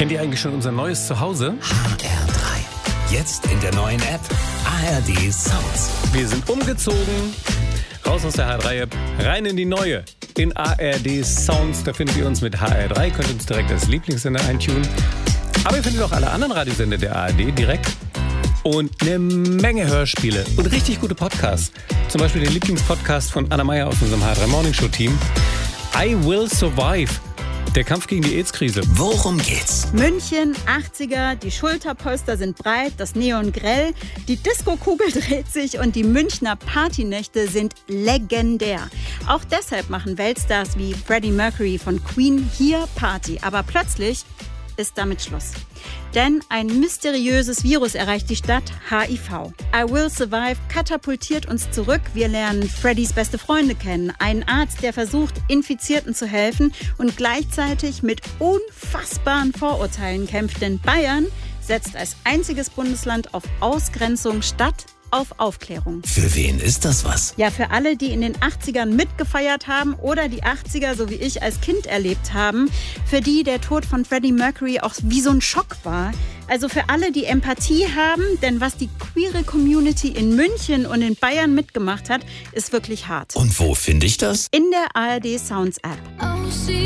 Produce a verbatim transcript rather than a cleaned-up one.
Kennt ihr eigentlich schon unser neues Zuhause? H R drei. Jetzt in der neuen App A R D Sounds. Wir sind umgezogen, raus aus der H R drei App, rein in die neue. In A R D Sounds, da findet ihr uns mit H R drei, könnt uns direkt als Lieblingssender eintunen. Aber ihr findet auch alle anderen Radiosender der A R D direkt. Und eine Menge Hörspiele und richtig gute Podcasts. Zum Beispiel den Lieblingspodcast von Anna Meyer aus unserem H R drei Morning Show Team. I Will Survive. Der Kampf gegen die AIDS-Krise. Worum geht's? München, achtziger, die Schulterpolster sind breit, das Neon grell, die Disco-Kugel dreht sich und die Münchner Partynächte sind legendär. Auch deshalb machen Weltstars wie Freddie Mercury von Queen hier Party. Aber plötzlich ist damit Schluss. Denn ein mysteriöses Virus erreicht die Stadt, H I V. I Will Survive katapultiert uns zurück. Wir lernen Freddys beste Freunde kennen. Einen Arzt, der versucht, Infizierten zu helfen und gleichzeitig mit unfassbaren Vorurteilen kämpft. Denn Bayern setzt als einziges Bundesland auf Ausgrenzung statt auf Aufklärung. Für wen ist das was? Ja, für alle, die in den achtzigern mitgefeiert haben oder die achtziger, so wie ich, als Kind erlebt haben. Für die der Tod von Freddie Mercury auch wie so ein Schock war. Also für alle, die Empathie haben, denn was die queere Community in München und in Bayern mitgemacht hat, ist wirklich hart. Und wo finde ich das? In der A R D Sounds App.